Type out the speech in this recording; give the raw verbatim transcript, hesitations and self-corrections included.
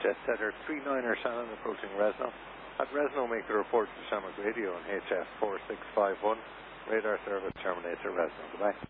Jet Setter three niner Shannon approaching Resno. At Resno, make the report to Shamrock Radio on H F four six five one. Radar service terminator Resno. Goodbye.